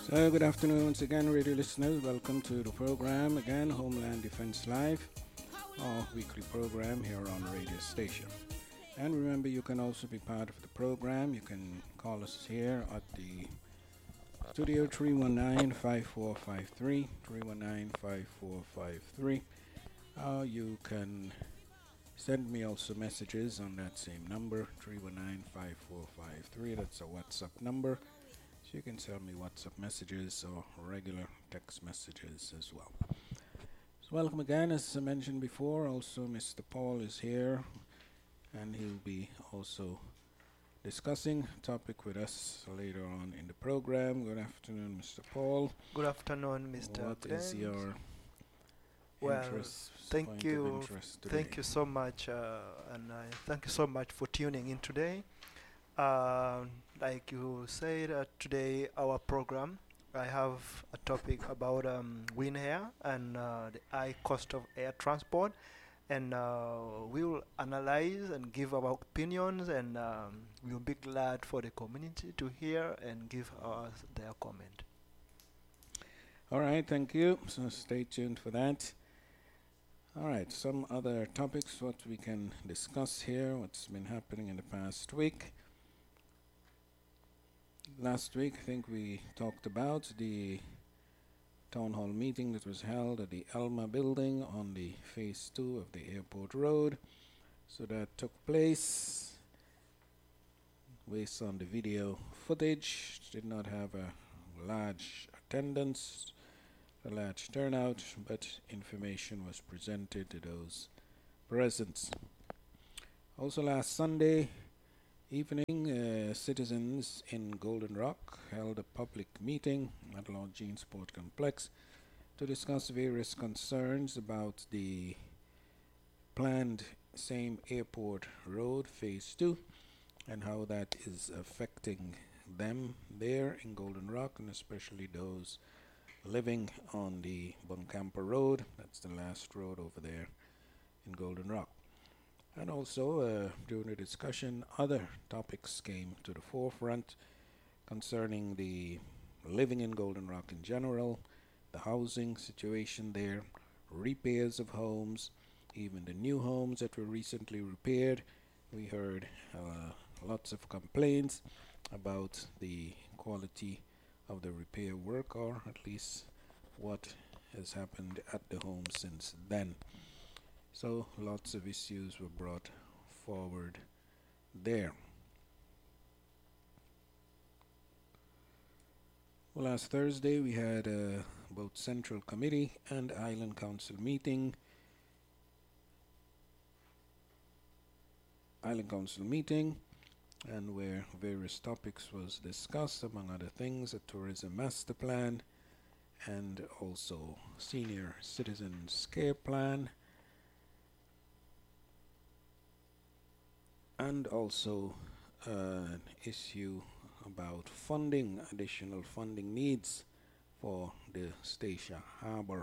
So, good afternoon once again, radio listeners. Welcome to the program again, Homeland Defense Live, our weekly program here on the radio station. And remember, you can also be part of the program. You can call us here at the studio 319-5453, 319-5453. You can send me also messages on that same number, 319-5453. That's a WhatsApp number. So you can send me WhatsApp messages or regular text messages as well. So welcome again. As I mentioned before, also Mr. Paul is here and he'll be also discussing a topic with us later on in the program. Good afternoon, Mr. Paul. Good afternoon, Mr. What Glenn. is your Well, interest, thank point you, of interest today? thank you so much, and thank you so much for tuning in today. Like you said, today our program, I have a topic about wind air and the high cost of air transport, and we will analyze and give our opinions, and we'll be glad for the community to hear and give us their comment. All right, thank you. So stay tuned for that. All right, some other topics, what we can discuss here, what's been happening in the past week. Last week, I think we talked about the town hall meeting that was held at the Elma building on the phase 2 of the airport road. So that took place based on the video footage. Did not have a large attendance, a large turnout, but information was presented to those present. Also last Sunday evening, citizens in Golden Rock held a public meeting at Lord Jean Sport Complex to discuss various concerns about the planned same airport road phase 2 and how that is affecting them there in Golden Rock, and especially those living on the Buncamper Road. That's the last road over there in Golden Rock. And also, during the discussion, other topics came to the forefront concerning the living in Golden Rock in general, the housing situation there, repairs of homes, even the new homes that were recently repaired. We heard lots of complaints about the quality of the repair work, or at least what has happened at the home since then. So lots of issues were brought forward there. Well, last Thursday we had both Central Committee and Island Council meeting. And where various topics was discussed, among other things, a tourism master plan and also senior citizens care plan, and also an issue about funding, additional funding needs for the Statia Harbour.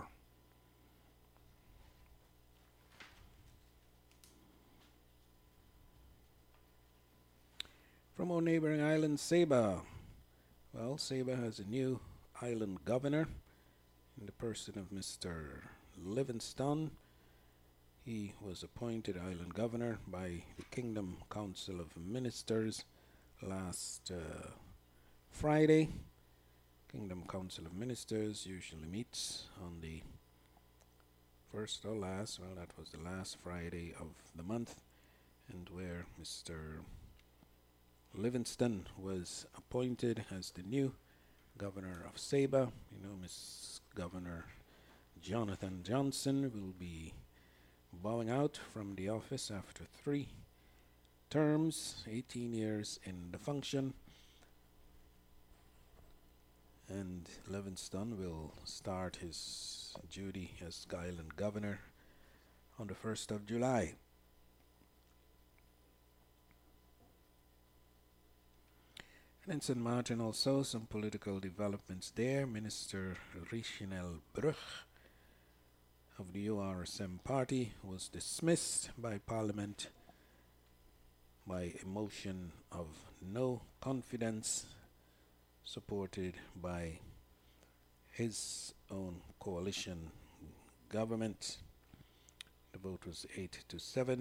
From our neighboring island, Saba. Well, Saba has a new island governor in the person of Mr. Livingston. He was appointed island governor by the Kingdom Council of Ministers last Friday. Kingdom Council of Ministers usually meets on the first or last, well, that was the last Friday of the month, and where Mr. Livingston was appointed as the new governor of Saba. You know, Miss Governor Jonathan Johnson will be bowing out from the office after 3 terms, 18 years in the function, and Livingston will start his duty as island governor on the 1st of July. And in St. Martin also, some political developments there. Minister Richinel Bruch of the URSM party was dismissed by Parliament by a motion of no confidence supported by his own coalition government. The vote was 8-7.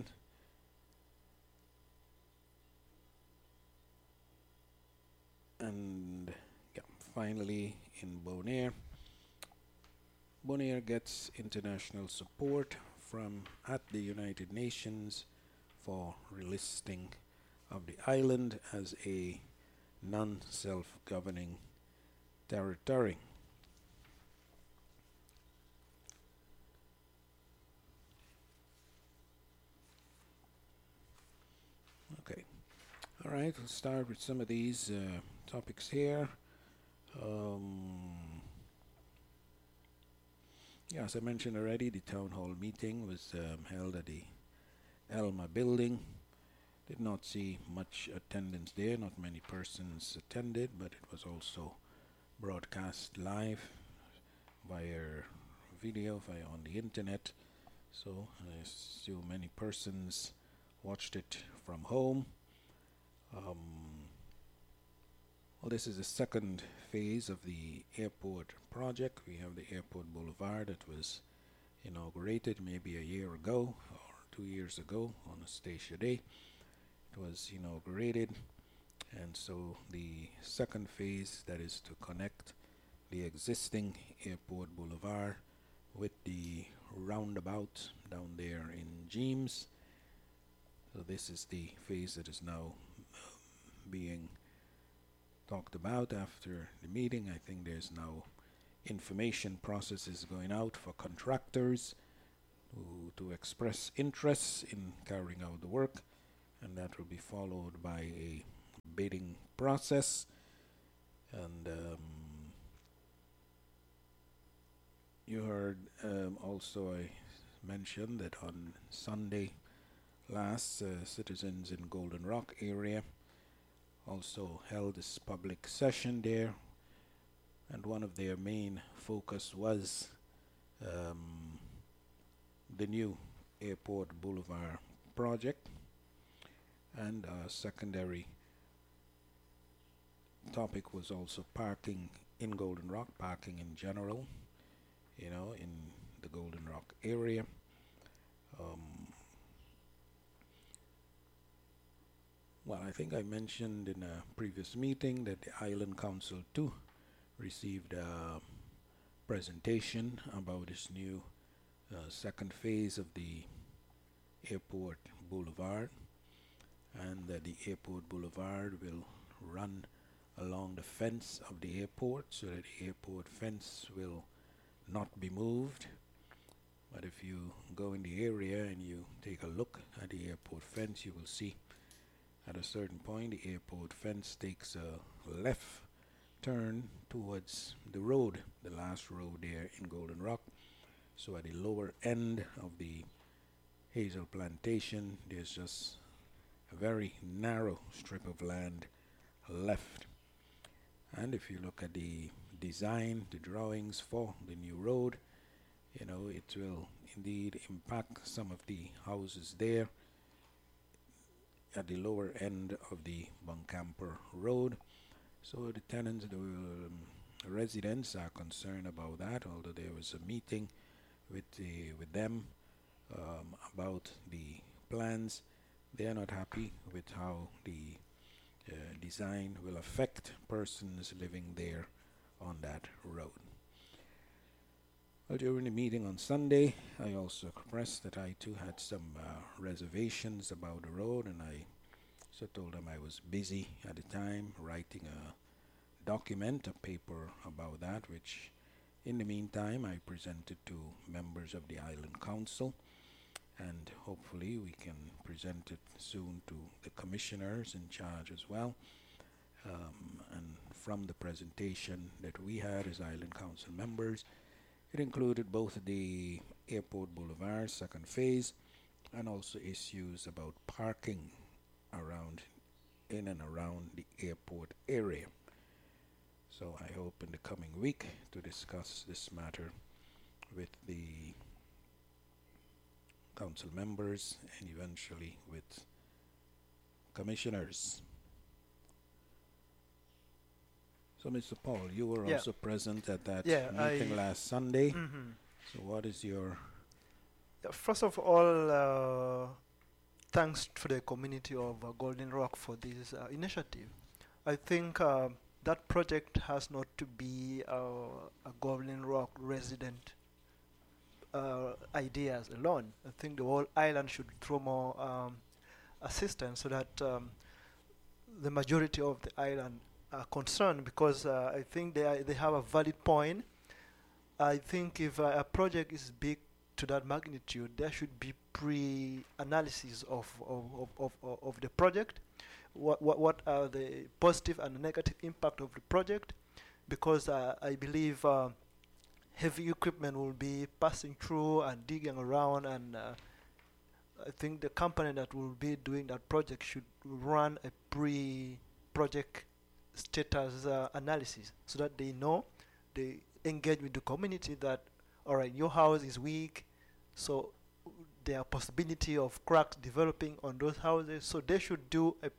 And yeah, finally in Bonaire, Bonaire gets international support from at the United Nations for relisting of the island as a non-self-governing territory. Okay, all right, we'll start with some of these topics here. Yeah, as I mentioned already, the town hall meeting was held at the Elma building. Did not see much attendance there, not many persons attended, but it was also broadcast live via video on the internet. So I assume many persons watched it from home. Well, this is the second phase of the airport project. We have the Airport Boulevard that was inaugurated maybe a year ago or 2 years ago on Astacia Day. It was inaugurated, and so the second phase, that is to connect the existing Airport Boulevard with the roundabout down there in James. So this is the phase that is now being talked about after the meeting. I think there's now information processes going out for contractors to express interest in carrying out the work, and that will be followed by a bidding process. And you heard also I mentioned that on Sunday last, citizens in Golden Rock area also held this public session there, and one of their main focus was the new Airport Boulevard project, and a secondary topic was also parking in Golden Rock, parking in general, in the Golden Rock area. Well, I think I mentioned in a previous meeting that the Island Council too received a presentation about this new second phase of the Airport Boulevard, and that the Airport Boulevard will run along the fence of the airport, so that the airport fence will not be moved. But if you go in the area and you take a look at the airport fence, you will see at a certain point the airport fence takes a left turn towards the road, the last road there in Golden Rock. So at the lower end of the Hazel Plantation, there's just a very narrow strip of land left. And if you look at the design, the drawings for the new road, it will indeed impact some of the houses there at the lower end of the Buncamper Road. So the tenants, the residents are concerned about that, although there was a meeting with them about the plans. They are not happy with how the design will affect persons living there on that road. Well, during the meeting on Sunday, I also expressed that I too had some reservations about the road, and I told them I was busy at the time writing a document, a paper about that, which in the meantime I presented to members of the Island Council, and hopefully we can present it soon to the commissioners in charge as well. And from the presentation that we had as Island Council members, it included both the Airport Boulevard second phase and also issues about parking in and around the airport area. So I hope in the coming week to discuss this matter with the council members and eventually with commissioners. So, Mr. Paul, you were Yeah. also present at that Yeah, meeting last Sunday. Mhm. So, what is your... First of all, thanks to the community of Golden Rock for this initiative. I think that project has not to be a Golden Rock resident ideas alone. I think the whole island should throw more assistance so that the majority of the island are concerned, because I think they have a valid point. I think if a project is big to that magnitude, there should be pre-analysis of the project. What are the positive and negative impact of the project? Because I believe heavy equipment will be passing through and digging around, and I think the company that will be doing that project should run a pre-project status analysis so that they know, they engage with the community that, all right, your house is weak, so there are possibility of cracks developing on those houses, so they should do a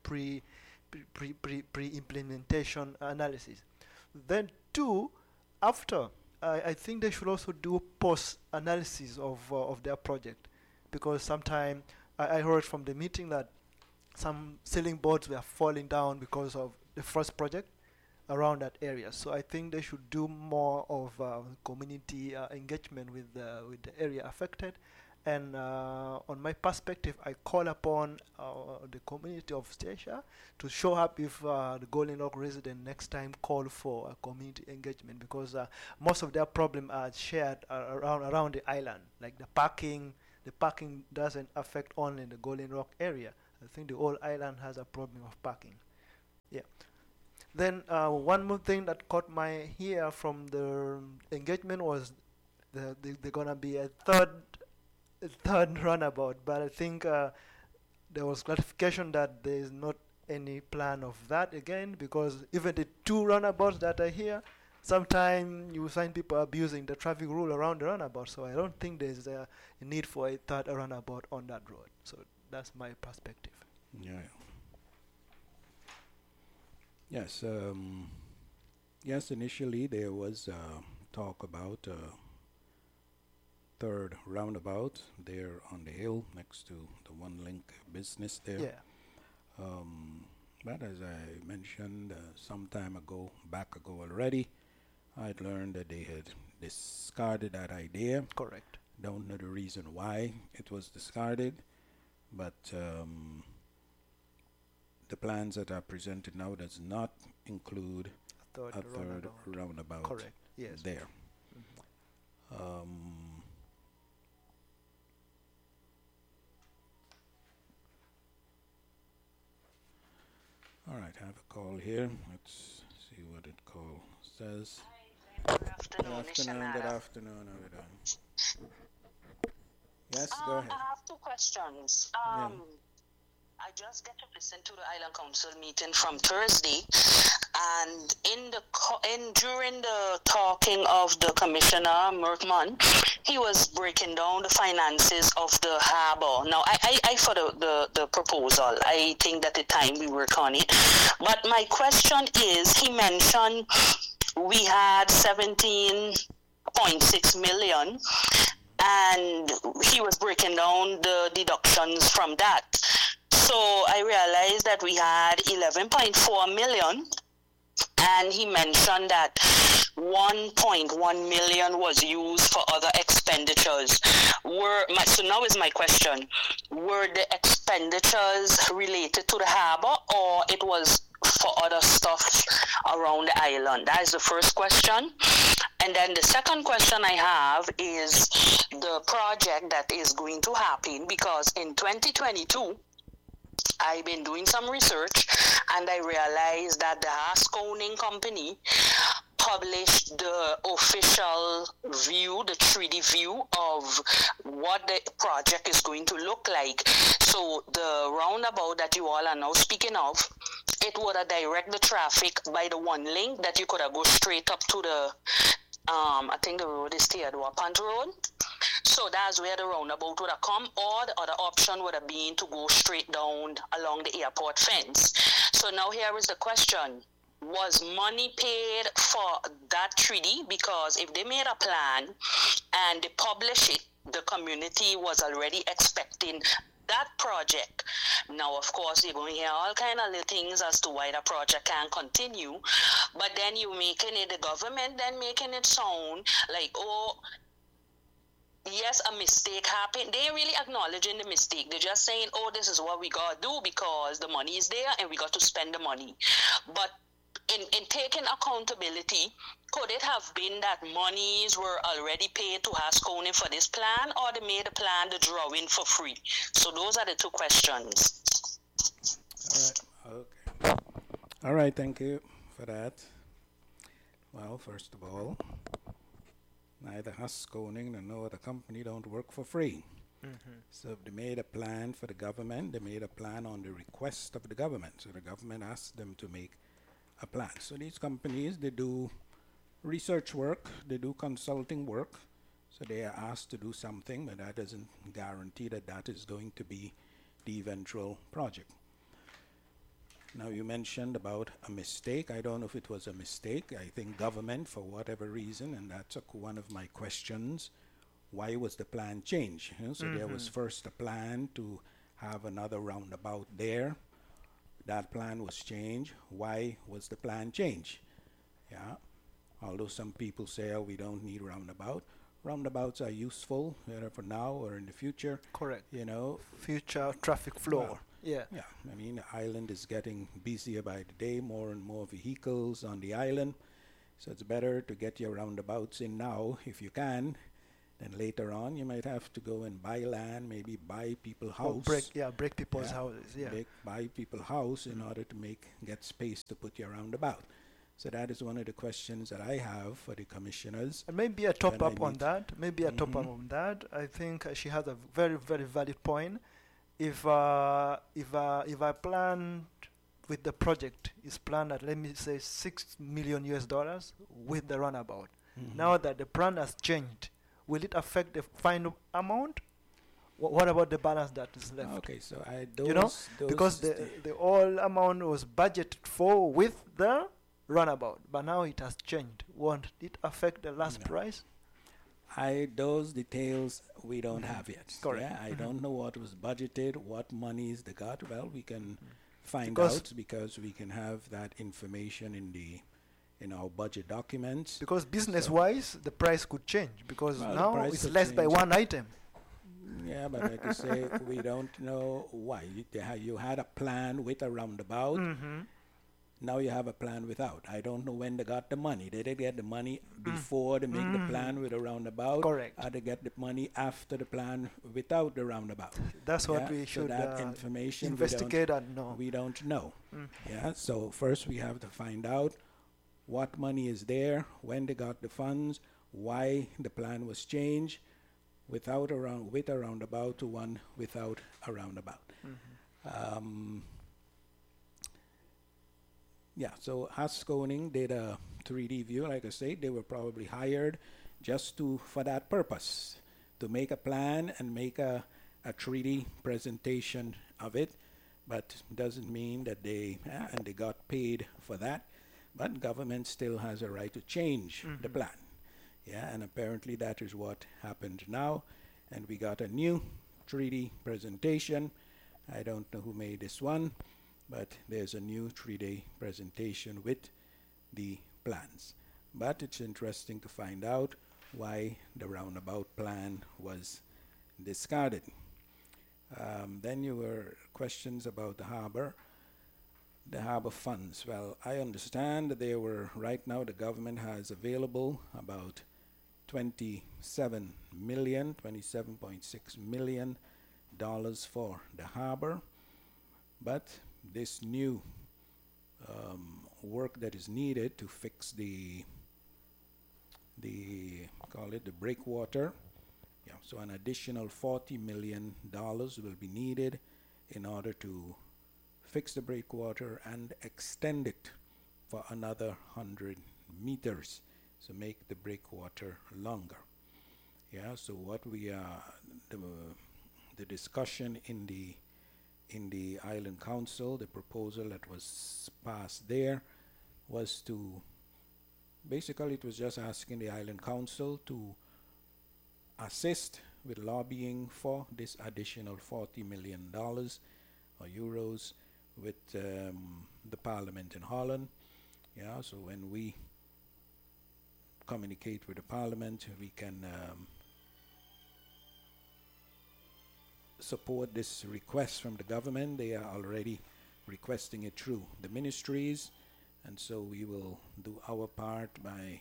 pre-implementation analysis. Then two, after, I think they should also do post analysis of their project, because sometime I heard from the meeting that some ceiling boards were falling down because of the first project around that area. So I think they should do more of community engagement with the area affected. And on my perspective, I call upon the community of Statia to show up if the Golden Rock resident next time call for a community engagement, because most of their problem are shared around the island. Like the parking doesn't affect only the Golden Rock area. I think the whole island has a problem of parking. Yeah. Then one more thing that caught my ear from the engagement was they're gonna be a third runabout, but I think there was clarification that there is not any plan of that again, because even the two runabouts that are here, sometimes you find people abusing the traffic rule around the runabout. So I don't think there's a need for a third runabout on that road. So that's my perspective. Yeah. Yes. Yes. Initially, there was talk about third roundabout there on the hill next to the One Link business there. Yeah. But as I mentioned some time ago, back ago already, I'd learned that they had discarded that idea. Correct. Don't know the reason why it was discarded, but the plans that are presented now does not include a third roundabout. Correct. Yes. There. All right, I have a call here. Let's see what the call says. Good afternoon, Good afternoon, everyone. Yes, go ahead. I have two questions. I just get to listen to the Island Council meeting from Thursday, and during the talking of the Commissioner Merkman, he was breaking down the finances of the harbor. Now, I for the proposal, I think that the time we work on it, but my question is, he mentioned we had 17.6 million, and he was breaking down the deductions from that. So I realized that we had 11.4 million, and he mentioned that 1.1 million was used for other expenditures. So now is my question: were the expenditures related to the harbor, or it was for other stuff around the island? That is the first question. And then the second question I have is the project that is going to happen, because in 2022, I've been doing some research, and I realized that the Haskoning company published the official view, the 3D view of what the project is going to look like. So the roundabout that you all are now speaking of, it would have direct the traffic by the One Link that you could have go straight up to the, I think the road is Theodore Pant Road. So that's where the roundabout would have come, or the other option would have been to go straight down along the airport fence. So now here is the question. was money paid for that treaty? Because if they made a plan and they publish it, the community was already expecting that project. Now, of course, you're going to hear all kind of little things as to why the project can't continue. But then you making it, the government then making it sound like, oh, yes, a mistake happened. They ain't really acknowledging the mistake. They're just saying, oh, this is what we got to do because the money is there and we got to spend the money. But in taking accountability, could it have been that monies were already paid to Haskoning for this plan, or they made the plan to draw in for free? So those are the two questions. All right. Okay. All right. Thank you for that. Well, first of all, neither Haskoning nor no other company don't work for free. So if they made a plan for the government, they made a plan on the request of the government. So the government asked them to make a plan. So these companies, they do research work, they do consulting work. So they are asked to do something, but that doesn't guarantee that that is going to be the eventual project. Now you mentioned about a mistake. I don't know if it was a mistake. I think government, for whatever reason, and that's one of my questions, why was the plan changed? So there was first a plan to have another roundabout there. That plan was changed. Why was the plan changed? Yeah. Although some people say, oh, we don't need roundabout. Roundabouts are useful, either for now or in the future. Correct. You know. Future traffic flow. Well, yeah. I mean, the island is getting busier by the day, more and more vehicles on the island. So it's better to get your roundabouts in now if you can. Then later on, you might have to go and buy land, maybe buy people's house. Break people's houses. Yeah. Buy people's house in order to get space to put your roundabout. So that is one of the questions that I have for the commissioners. And maybe a top up on that. I think she has a very, very valid point. If I planned with the project is planned at, let me say, $6 million with the runabout. Now that the plan has changed, will it affect the final amount? What about the balance that is left? Okay, so those because the all amount was budgeted for with the runabout, but now it has changed. Won't it affect the last price? Those details we don't have yet. Correct. Yeah, I don't know what was budgeted, what monies they got. Well, we can find out because we can have that information in our budget documents. Because business-wise, the price could change because now it's less by one item. Yeah, but like I say, we don't know why. You had a plan with a roundabout. Now you have a plan without. I don't know when they got the money. Did they get the money before they make the plan with a roundabout? Correct. Or they get the money after the plan without the roundabout? That's what we should that information investigate and know. We don't know. Yeah. So first we have to find out what money is there, when they got the funds, why the plan was changed with a roundabout to one without a roundabout. Yeah, so Haskoning did a 3D view. Like I said, they were probably hired just for that purpose, to make a plan and make a 3D presentation of it. But doesn't mean that they got paid for that. But government still has a right to change the plan. Yeah, and apparently that is what happened now. And we got a new 3D presentation. I don't know who made this one, but there's a new 3D presentation with the plans. But it's interesting to find out why the roundabout plan was discarded. Then you were questions about the harbor funds. Well, I understand that right now the government has available about $27.6 million for the harbor. But this new work that is needed to fix the breakwater, so an additional $40 million will be needed in order to fix the breakwater and extend it for another 100 meters, so make the breakwater longer. Yeah, so what we the discussion in the Island Council, the proposal that was passed there was to basically, it was just asking the Island Council to assist with lobbying for this additional $40 million or euros with the Parliament in Holland. Yeah, so when we communicate with the Parliament, we can support this request from the government. They are already requesting it through the ministries, and so we will do our part by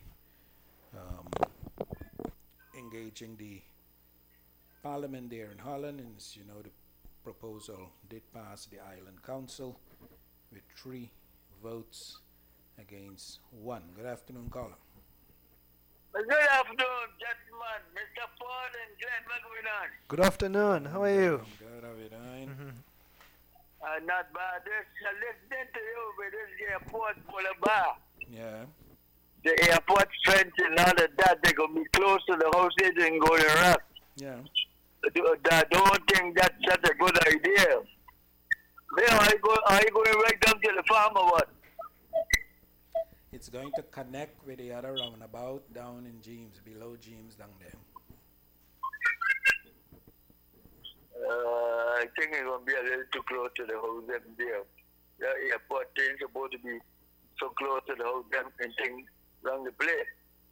engaging the Parliament there in Holland. And as you know, the proposal did pass the Island Council with 3 votes against 1. Good afternoon, caller. Good afternoon, gentlemen. Mr. Ford and Glenn McGuinan. Good afternoon. How are you? Good, how are you doing? Not bad. Listening to you with this airport full of bar. Yeah. The airport fence and all of that, they're going to be close to the houses and go to rock. Yeah. I don't think that's such a good idea. Then are you going right down to the farm or what? It's going to connect with the other roundabout down in James, below James down there. I think it's going to be a little too close to the house them there. The airport is supposed to be so close to the house them and things around the place.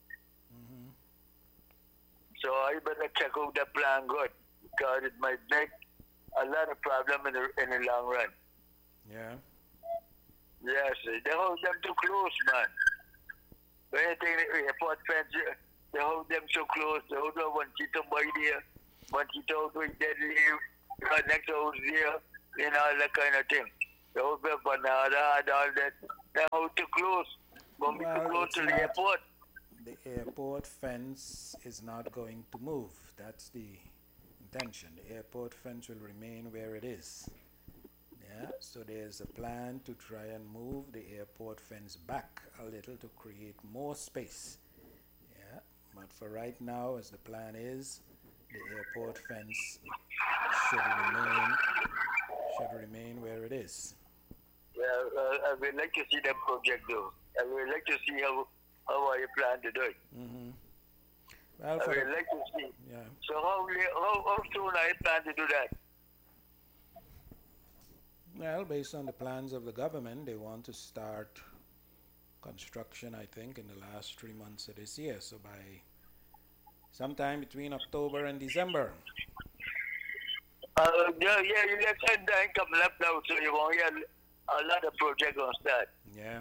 So I better check out that plan good, because it might make a lot of problem in the long run. Yeah. Yes, they hold them too close, man. When you think the airport fence, they hold them so close. They hold them one cheetah boy there, one cheetah with dead leaf, next house there, and all that kind of thing. They hold them banana and all that. They hold too close. Going to be too close to the airport. The airport fence is not going to move. That's the intention. The airport fence will remain where it is. Yeah, so there's a plan to try and move the airport fence back a little to create more space. Yeah, but for right now, as the plan is, the airport fence should remain where it is. Well, I would like to see that project though. I would like to see how you plan to do it. Well, I would like to see. Yeah. So how soon are you plan to do that? Well, based on the plans of the government, they want to start construction, I think, in the last 3 months of this year. So by sometime between October and December. Election time coming up now, so you won't hear a lot of projects going to start. Yeah.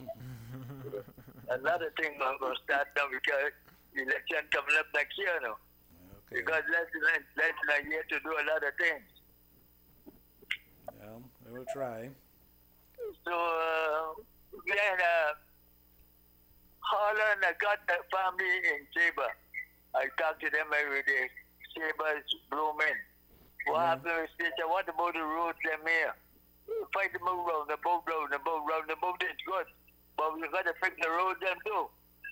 Another thing going to start now because election coming up next year now. Okay. Because less than a year to do a lot of things. Well, we will try. So, Holland, I got the family in Sabre. I talk to them every day. Sabre is blooming. What happened with Stitcher? What about the roads them here? Fight the move round, the boat is good. But we got to fix the roads them too.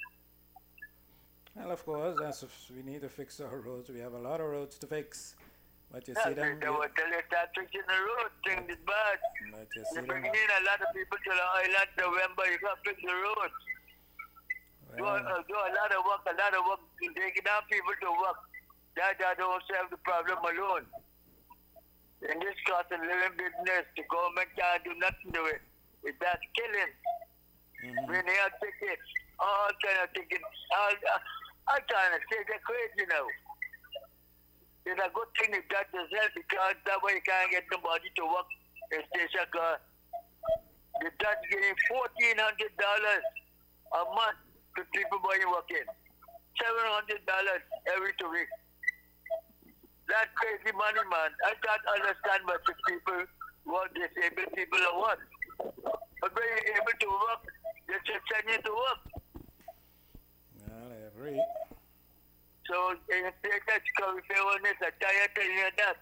Well, of course, we need to fix our roads. We have a lot of roads to fix. But you see them. They will tell you start fixing the road. Things is bad. But you You're see bringing them. in a lot of people to the island November. You got to fix the roads. Do a lot of work. Taking down people to work. That don't solve the problem alone. In this cost of living business, the government can't do nothing to it. That's killing. When they have tickets, all kind of tickets, I can't say they're crazy now. It's a good thing if that does help because that way you can't get nobody to work in station car. The Dutch getting $1,400 a month to people going working. $700 every 2 weeks. That's crazy money, man. I can't understand what the people, what disabled people are what. But when you're able to work, they should send you to work. Well, I agree. So, in state that is a tired to hear that.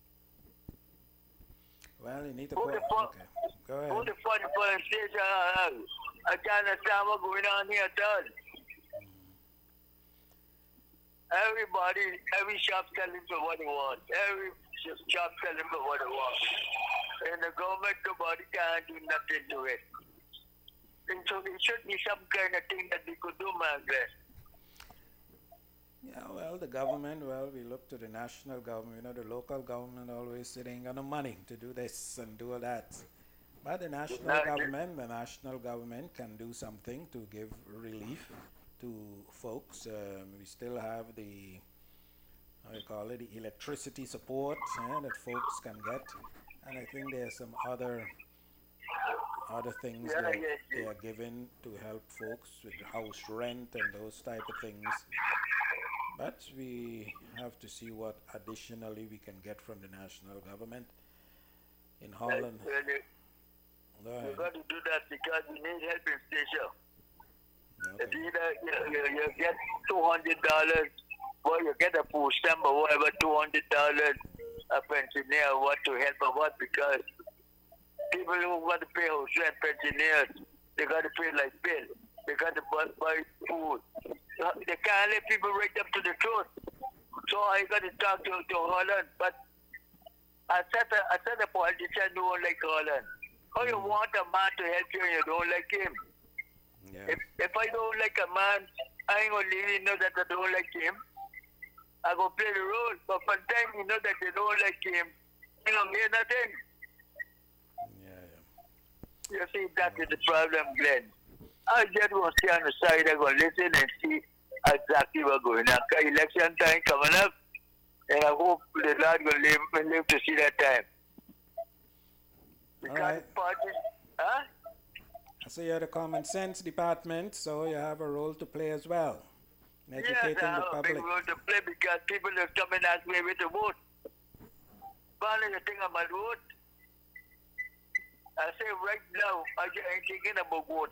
Well, you need to Who put. the fuck? Okay, go Who ahead. the fuck for station? I can't understand what's going on here at all. Every shop selling for what they want. Every shop selling for what they want. And the government, nobody can't do nothing to it. So it should be some kind of thing that we could do, man, Glenn. Yeah, well, the government, well, we look to the national government, the local government always said they ain't got no money to do this and do that. But the national government can do something to give relief to folks. We still have the, how you call it, the electricity support that folks can get. And I think there's some other things they are given to help folks with house rent and those type of things. But we have to see what additionally we can get from the national government. In Holland, you got to do that because you need help in station. Okay. If either you get $200, or you get a food stamp or whatever, $200 a pensioner, what to help or what, because people who got to pay house rent, pensioners, they got to pay like bill. They got to buy food. They can't let people right up to the truth. So I got to talk to Holland, but I said a politician who don't like Holland. How you want a man to help you and you don't like him? Yeah. If I don't like a man, I ain't gonna leave him know that I don't like him. I go play the role, but for time you know that they don't like him, you don't hear nothing. Yeah. You see, that is the problem, Glenn. I just want to stay on the side, I'm going to listen and see exactly what's going on. Because election time coming up, and I hope the Lord will live to see that time. Because parties, huh? So you're the common sense department, so you have a role to play as well in educating yes, I have the a public. big role to play because people have come and asked me where to vote. Finally, the thing about vote, I say right now, I ain't thinking about vote.